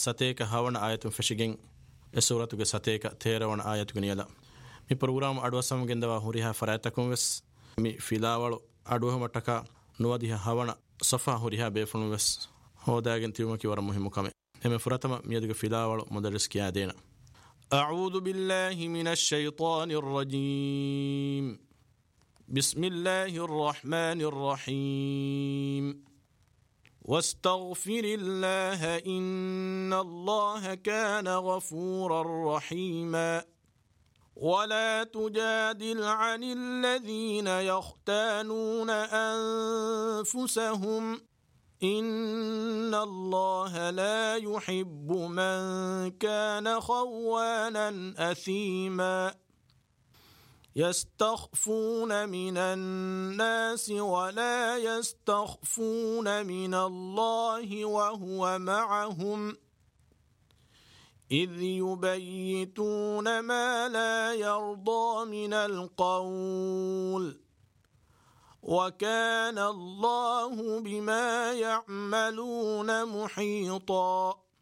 sateka hawana ayatun feshigen e suratuge sateka terawana ayatuge niyala mi program adwasam gendawa huriha faratakum wes mi filawalu adwa mataka nuwadiha hawana safa huriha befunu wes hodagen tiumaki war muhimu kame eme furatama miyaduge filawalu mudarris kiya dena a'udhu billahi minash shaitanir rajim bismillahir rahmanir rahim واستغفر الله إن الله كان غفورا رحيما ولا تجادل عن الذين يختانون أنفسهم إن الله لا يحب من كان خوانا أثيما يستخفون من الناس ولا يستخفون من الله وهو معهم إذ يبيتون ما لا يرضى من القول وكان الله بما يعملون محيطا